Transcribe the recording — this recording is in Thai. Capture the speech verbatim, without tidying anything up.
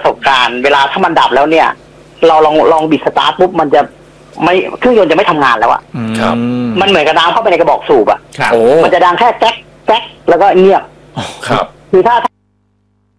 สบการณ์เวลาถ้ามันดับแล้วเนี่ยเราลองลองบิดสตาร์ทปุ๊บมันจะไม่เครื่องยนต์จะไม่ทำงานแล้วอะครับมันเหมือนกับน้ำเข้าไปในกระบอกสูบอะโอ้มันจะดังแค่แก๊กแก๊กแล้วก็เงียบครับคือถ้า